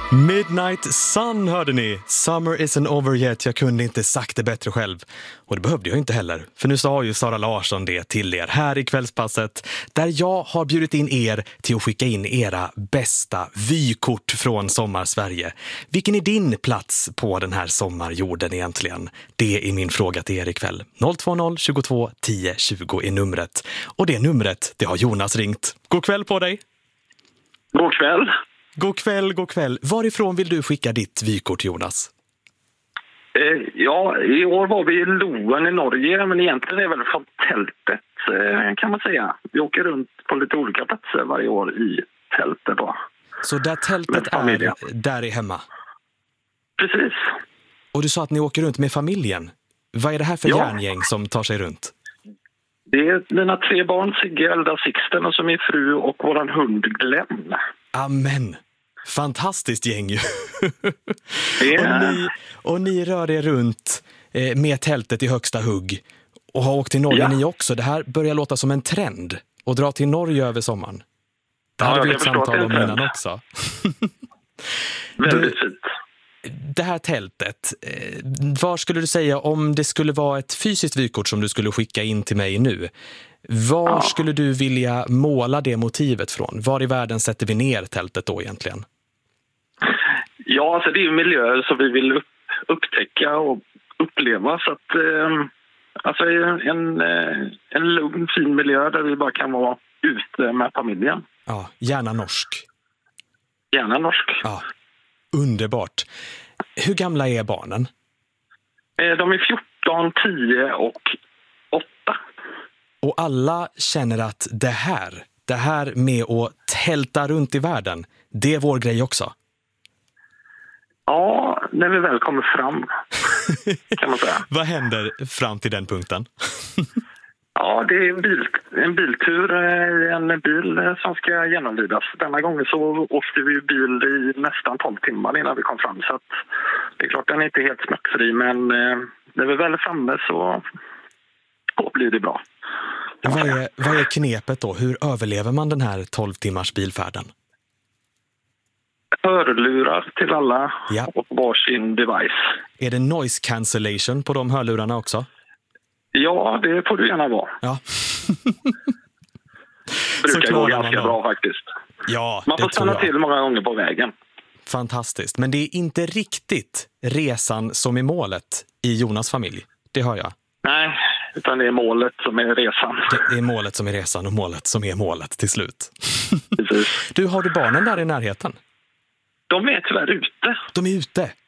Midnight Sun hörde ni. Summer isn't over yet. Jag kunde inte sagt det bättre själv. Och det behövde jag inte heller. För nu sa ju Sara Larsson det till er här i Kvällspasset. Där jag har bjudit in er till att skicka in era bästa vykort från Sommarsverige. Vilken är din plats på den här sommarjorden egentligen? Det är min fråga till er ikväll. 020 22 10 20 är numret. Och det numret, det har Jonas ringt. God kväll på dig. God kväll. God kväll, god kväll. Varifrån vill du skicka ditt vykort, Jonas? Ja, i år var vi i Loen i Norge, men egentligen är det väl från tältet kan man säga. Vi åker runt på lite olika platser varje år i tältet då. Så där tältet är, där är hemma? Precis. Och du sa att ni åker runt med familjen. Vad är det här för järngäng som tar sig runt? Det är mina 3 barn, Sigge, Elda, Sixten och så min fru och våran hund Glenn. Amen. Fantastiskt gäng ju. Yeah. Och ni rör er runt med tältet i högsta hugg och har åkt till Norge ni också. Det här börjar låta som en trend att dra till Norge över sommaren. Det hade vi ett samtal om innan också. Väldigt fint. Det här tältet, var skulle du säga om det skulle vara ett fysiskt vykort som du skulle skicka in till mig nu? Var skulle du vilja måla det motivet från? Var i världen sätter vi ner tältet då egentligen? Ja, alltså det är ju miljöer som vi vill upptäcka och uppleva. Så att, alltså en lugn, fin miljö där vi bara kan vara ute med familjen. Ja, gärna norsk. Gärna norsk. Ja, underbart. Hur gamla är barnen? De är 14, 10 och 8. Och alla känner att det här med att tälta runt i världen, det är vår grej också. Ja, när vi väl kommer fram, kan man säga. Vad händer fram till den punkten? Ja, det är en biltur, en bil som ska genomlidas. Denna gången så åkte vi bil i nästan 12 timmar innan vi kom fram. Så att det är klart den är inte helt smärtfri, men när vi väl är framme så blir det bra. Vad är knepet då? Hur överlever man den här 12 timmars bilfärden? Hörlurar till alla och varsin device. Är det noise cancellation på de hörlurarna också? Ja, det får du gärna vara. Ja. Brukar gå ganska bra faktiskt. Ja, man får stanna till många gånger på vägen. Fantastiskt. Men det är inte riktigt resan som är målet i Jonas familj. Det hör jag. Nej, utan det är målet som är resan. Det är målet som är resan och målet som är målet till slut. Precis. Du, har du barnen där i närheten? De är tyvärr ute. De är ute?